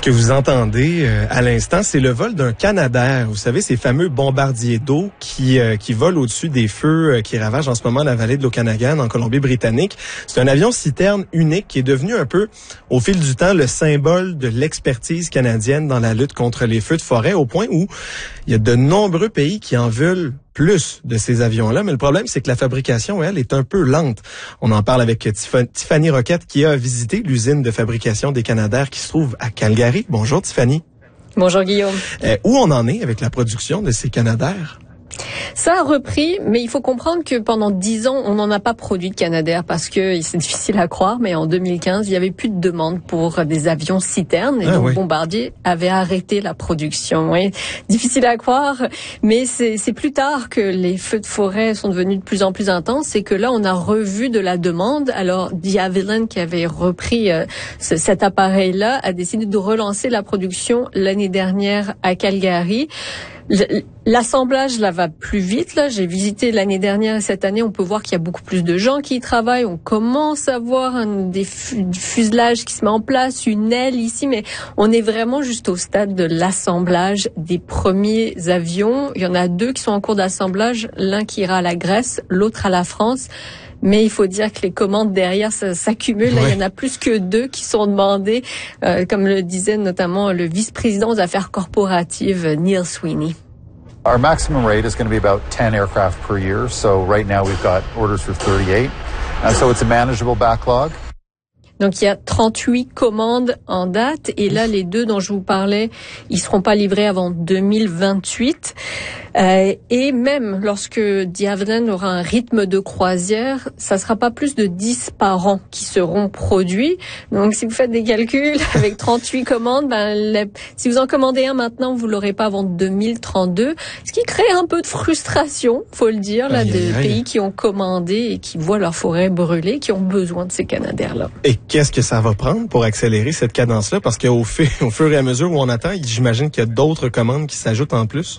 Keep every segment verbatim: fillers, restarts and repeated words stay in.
que vous entendez euh, à l'instant, c'est le vol d'un Canadair. Vous savez, ces fameux bombardiers d'eau qui euh, qui volent au-dessus des feux euh, qui ravagent en ce moment la vallée de l'Okanagan en Colombie-Britannique. C'est un avion citerne unique qui est devenu un peu, au fil du temps, le symbole de l'expertise canadienne dans la lutte contre les feux de forêt, au point où il y a de nombreux pays qui en veulent plus de ces avions-là. Mais le problème, c'est que la fabrication, elle, est un peu lente. On en parle avec Tiffany Roquette qui a visité l'usine de fabrication des Canadair qui se trouve à Calgary. Bonjour Tiffany. Bonjour Guillaume. Euh, où on en est avec la production de ces Canadair? Ça a repris, mais il faut comprendre que pendant dix ans, on n'en a pas produit de Canadair parce que c'est difficile à croire, mais en deux mille quinze, il y avait plus de demande pour des avions citernes et ah, donc oui. Bombardier avait arrêté la production. Oui, difficile à croire, mais c'est, c'est plus tard que les feux de forêt sont devenus de plus en plus intenses et que là, on a revu de la demande. Alors, De Havilland, qui avait repris euh, ce, cet appareil-là, a décidé de relancer la production l'année dernière à Calgary. L'assemblage là va plus vite. Là, j'ai visité l'année dernière et cette année, on peut voir qu'il y a beaucoup plus de gens qui y travaillent. On commence à voir un des du fuselage qui se met en place, une aile ici, mais on est vraiment juste au stade de l'assemblage des premiers avions. Il y en a deux qui sont en cours d'assemblage, l'un qui ira à la Grèce, l'autre à la France. Mais il faut dire que les commandes derrière ça, s'accumulent. Là, ouais. Il y en a plus que deux qui sont demandées, euh, comme le disait notamment le vice-président aux affaires corporatives, Neil Sweeney. Our maximum rate is going to be about ten aircraft per year. So right now we've got orders for thirty-eight. And so it's a manageable backlog. Donc, il y a trente-huit commandes en date. Et là, les deux dont je vous parlais, ils seront pas livrés avant deux mille vingt-huit. Euh, et même lorsque De Havilland aura un rythme de croisière, ça sera pas plus de dix par an qui seront produits. Donc, si vous faites des calculs avec trente-huit commandes, ben, les, si vous en commandez un maintenant, vous l'aurez pas avant deux mille trente-deux. Ce qui crée un peu de frustration, faut le dire, là, aïe, de aïe. pays qui ont commandé et qui voient leur forêt brûler, qui ont besoin de ces Canadair-là. Et qu'est-ce que ça va prendre pour accélérer cette cadence-là? Parce qu'au fait, au fur et à mesure où on attend, j'imagine qu'il y a d'autres commandes qui s'ajoutent en plus.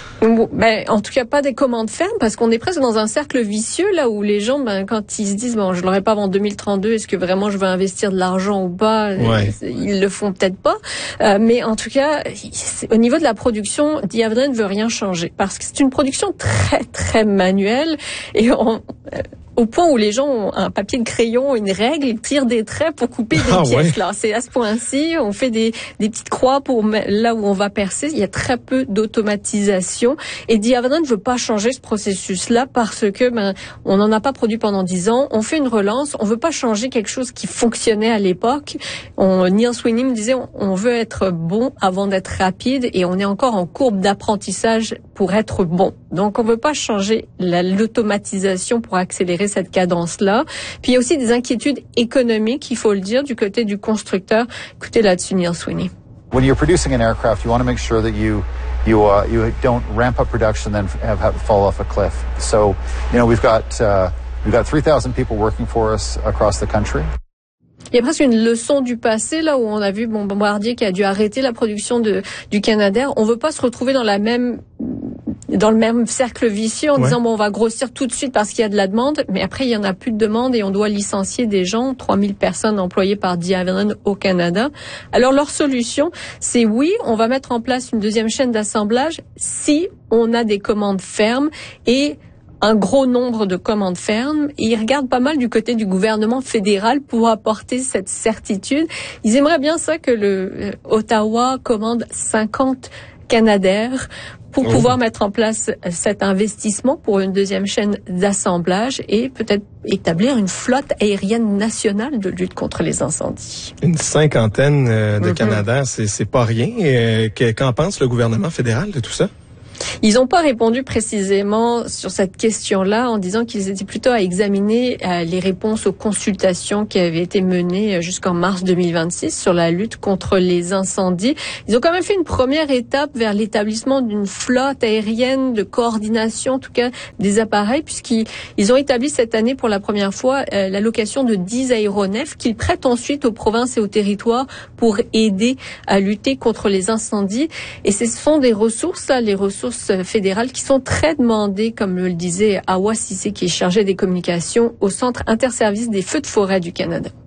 Ben, en tout cas, pas des commandes fermes, parce qu'on est presque dans un cercle vicieux, là, où les gens, ben, quand ils se disent, bon, je l'aurai pas avant deux mille trente-deux, est-ce que vraiment je veux investir de l'argent ou pas? Ouais. Ils le font peut-être pas. Euh, mais en tout cas, au niveau de la production, De Havilland ne veut rien changer, parce que c'est une production très, très manuelle, et on, euh, au point où les gens ont un papier de crayon, une règle, ils tirent des traits pour couper des ah, pièces. Ouais. Là, c'est à ce point-ci. On fait des, des petites croix pour là où on va percer. Il y a très peu d'automatisation. Et De Havilland ne veut pas changer ce processus-là parce que ben on n'en a pas produit pendant dix ans. On fait une relance. On veut pas changer quelque chose qui fonctionnait à l'époque. On, Neil Sweeney me disait, on, on veut être bon avant d'être rapide, et on est encore en courbe d'apprentissage pour être bon. Donc, on veut pas changer la, l'automatisation pour accélérer cette cadence-là. Puis, il y a aussi des inquiétudes économiques, il faut le dire, du côté du constructeur. Écoutez là-dessus Neil Sweeney. When you're producing an aircraft, you want to make sure that you you uh, you don't ramp up production and then have, have fall off a cliff. So, you know, we've got uh, we've got three thousand people working for us across the country. Il y a presque une leçon du passé, là, où on a vu bon, Bombardier qui a dû arrêter la production de du Canadair. On veut pas se retrouver dans la même dans le même cercle vicieux en ouais. disant, bon, on va grossir tout de suite parce qu'il y a de la demande, mais après, il y en a plus de demande et on doit licencier des gens, trois mille personnes employées par De Havilland au Canada. Alors, leur solution, c'est oui, on va mettre en place une deuxième chaîne d'assemblage si on a des commandes fermes et un gros nombre de commandes fermes, et ils regardent pas mal du côté du gouvernement fédéral pour apporter cette certitude. Ils aimeraient bien ça que le euh, Ottawa commande cinquante Canadair pour oh. pouvoir mettre en place cet investissement pour une deuxième chaîne d'assemblage et peut-être établir une flotte aérienne nationale de lutte contre les incendies. Une cinquantaine euh, de mm-hmm. Canadair, c'est, c'est pas rien. Euh, qu'en pense le gouvernement fédéral de tout ça? Ils n'ont pas répondu précisément sur cette question-là en disant qu'ils étaient plutôt à examiner euh, les réponses aux consultations qui avaient été menées jusqu'en mars deux mille vingt-six sur la lutte contre les incendies. Ils ont quand même fait une première étape vers l'établissement d'une flotte aérienne de coordination, en tout cas des appareils, puisqu'ils ils ont établi cette année pour la première fois euh, la location de dix aéronefs qu'ils prêtent ensuite aux provinces et aux territoires pour aider à lutter contre les incendies. Et ce sont des ressources, là, les ressources fédérales qui sont très demandées, comme le disait Awa Cissé, qui est chargé des communications au Centre interservices des feux de forêt du Canada.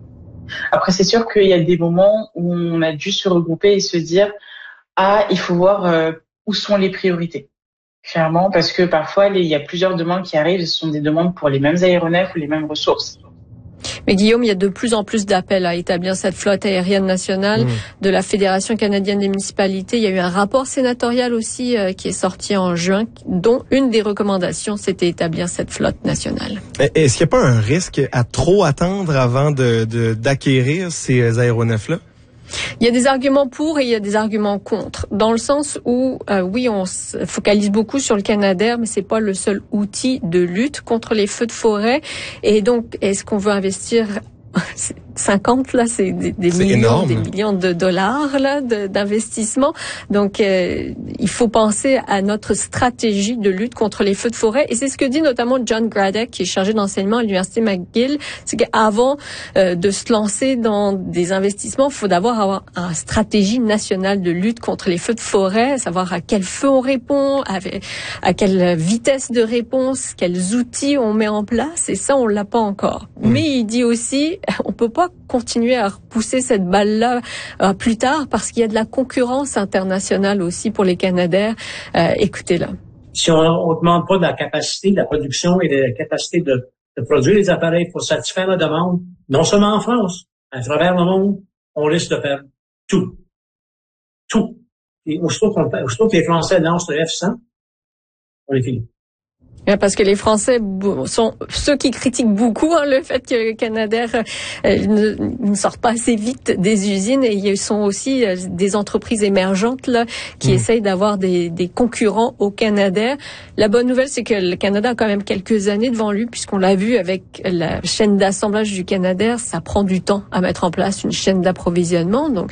Après, c'est sûr qu'il y a des moments où on a dû se regrouper et se dire « Ah, il faut voir euh, où sont les priorités ». Clairement, parce que parfois, il y a plusieurs demandes qui arrivent, ce sont des demandes pour les mêmes aéronefs ou les mêmes ressources. Mais Guillaume, il y a de plus en plus d'appels à établir cette flotte aérienne nationale mmh. de la Fédération canadienne des municipalités. Il y a eu un rapport sénatorial aussi euh, qui est sorti en juin, dont une des recommandations, c'était établir cette flotte nationale. Est-ce qu'il n'y a pas un risque à trop attendre avant de, de, d'acquérir ces aéronefs-là? Il y a des arguments pour et il y a des arguments contre, dans le sens où, euh, oui, on se focalise beaucoup sur le Canadair, mais c'est pas le seul outil de lutte contre les feux de forêt. Et donc, est-ce qu'on veut investir cinquante, là, c'est des, des c'est millions, énorme. des millions de dollars, là, de, d'investissement. Donc, euh, il faut penser à notre stratégie de lutte contre les feux de forêt. Et c'est ce que dit notamment John Gradek, qui est chargé d'enseignement à l'Université McGill. C'est qu'avant euh, de se lancer dans des investissements, il faut d'abord avoir une stratégie nationale de lutte contre les feux de forêt, savoir à quel feu on répond, à, à quelle vitesse de réponse, quels outils on met en place. Et ça, on l'a pas encore. Mmh. Mais il dit aussi, on peut pas continuer à repousser cette balle-là euh, plus tard parce qu'il y a de la concurrence internationale aussi pour les Canadair. Euh, écoutez-là. Si on ne demande pas de la capacité de la production et de la capacité de, de produire les appareils, il faut satisfaire la demande, non seulement en France, à travers le monde, on risque de perdre tout. Tout. Et aussitôt, qu'on, aussitôt que les Français lancent le F cent, on est fini. Parce que les Français sont ceux qui critiquent beaucoup hein, le fait que le Canadair euh, ne, ne sortent pas assez vite des usines, et ils sont aussi euh, des entreprises émergentes là qui mmh. essayent d'avoir des, des concurrents au Canadair. La bonne nouvelle, c'est que le Canada a quand même quelques années devant lui, puisqu'on l'a vu avec la chaîne d'assemblage du Canadair, ça prend du temps à mettre en place une chaîne d'approvisionnement. Donc,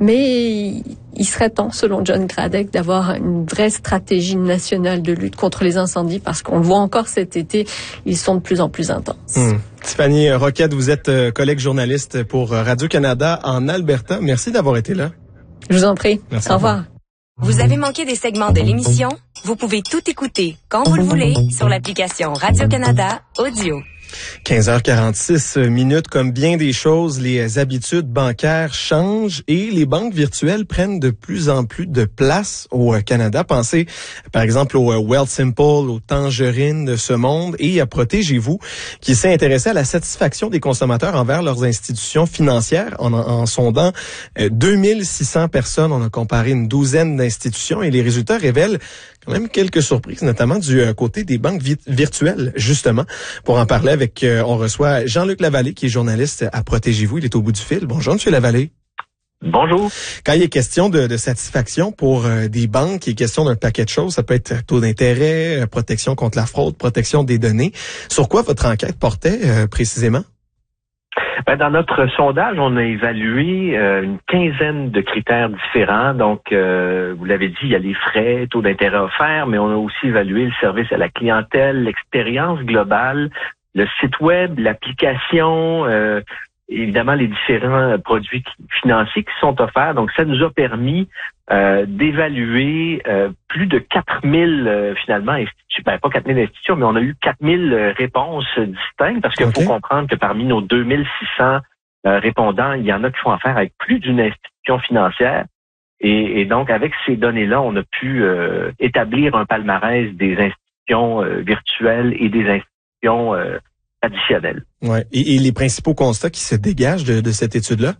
mais il serait temps, selon John Gradek, d'avoir une vraie stratégie nationale de lutte contre les incendies, parce qu'on le voit encore cet été, ils sont de plus en plus intenses. Mmh. Tiffany Roquette, vous êtes collègue journaliste pour Radio-Canada en Alberta. Merci d'avoir été là. Je vous en prie. Merci. Au revoir. Vous avez manqué des segments de l'émission? Vous pouvez tout écouter quand vous le voulez sur l'application Radio-Canada Audio. quinze heures quarante-six minutes, comme bien des choses, les habitudes bancaires changent et les banques virtuelles prennent de plus en plus de place au Canada. Pensez par exemple au Wealthsimple, au Tangerine de ce monde et à Protégez-vous, qui s'est intéressé à la satisfaction des consommateurs envers leurs institutions financières en, en sondant deux mille six cents personnes. On a comparé une douzaine d'institutions et les résultats révèlent quand même quelques surprises, notamment du côté des banques vi- virtuelles, justement. Pour en parler avec, euh, on reçoit Jean-Luc Lavallée, qui est journaliste à Protégez-vous. Il est au bout du fil. Bonjour, Monsieur Lavallée. Bonjour. Quand il est question de, de satisfaction pour euh, des banques, il est question d'un paquet de choses. Ça peut être taux d'intérêt, euh, protection contre la fraude, protection des données. Sur quoi votre enquête portait euh, précisément? Ben, dans notre sondage, on a évalué euh, une quinzaine de critères différents. Donc, euh, vous l'avez dit, il y a les frais, taux d'intérêt offerts, mais on a aussi évalué le service à la clientèle, l'expérience globale, le site web, l'application, euh, évidemment les différents produits financiers qui sont offerts. Donc, ça nous a permis euh, d'évaluer euh, plus de quatre mille euh, finalement institutions, ben, pas quatre mille institutions, mais on a eu quatre mille euh, réponses distinctes, parce qu'il okay. faut comprendre que parmi nos deux mille six cents euh, répondants, il y en a qui font affaire avec plus d'une institution financière. Et, et donc, avec ces données-là, on a pu euh, établir un palmarès des institutions euh, virtuelles et des institutions euh, traditionnelles. Ouais. Et, et les principaux constats qui se dégagent de, de cette étude-là?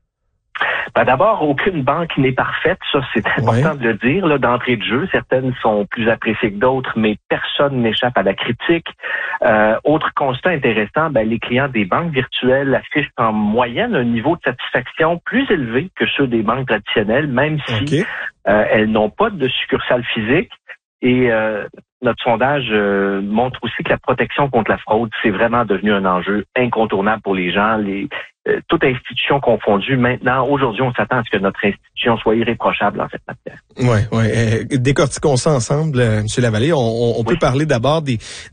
Ben d'abord, aucune banque n'est parfaite, ça c'est important ouais. de le dire, là, d'entrée de jeu. Certaines sont plus appréciées que d'autres, mais personne n'échappe à la critique. Euh, autre constat intéressant, ben, les clients des banques virtuelles affichent en moyenne un niveau de satisfaction plus élevé que ceux des banques traditionnelles, même si okay. euh, elles n'ont pas de succursale physique. Et euh, notre sondage euh, montre aussi que la protection contre la fraude, c'est vraiment devenu un enjeu incontournable pour les gens. Les, euh, toute institution confondue, maintenant, aujourd'hui, on s'attend à ce que notre institution soit irréprochable en cette matière. Oui, oui. Euh, décortiquons ça ensemble, euh, M. Lavallée. On, on, on oui. peut parler d'abord des,